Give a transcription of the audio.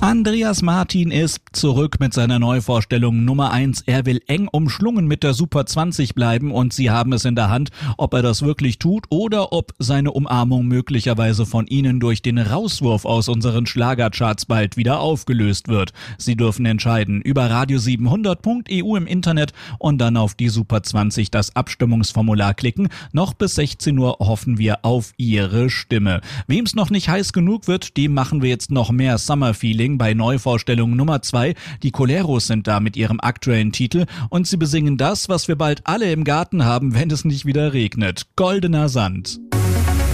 Andreas Martin ist zurück mit seiner Neuvorstellung Nummer 1. Er will eng umschlungen mit der Super 20 bleiben und Sie haben es in der Hand, ob er das wirklich tut oder ob seine Umarmung möglicherweise von Ihnen durch den Rauswurf aus unseren Schlagercharts bald wieder aufgelöst wird. Sie dürfen entscheiden über radio700.eu im Internet und dann auf die Super 20 das Abstimmungsformular klicken. Noch bis 16 Uhr hoffen wir auf Ihre Stimme. Wem es noch nicht heiß genug wird, dem machen wir jetzt noch mehr Summer Feeling bei Neuvorstellung Nummer 2. Die Coleros sind da mit ihrem aktuellen Titel und sie besingen das, was wir bald alle im Garten haben, wenn es nicht wieder regnet. Goldener Sand.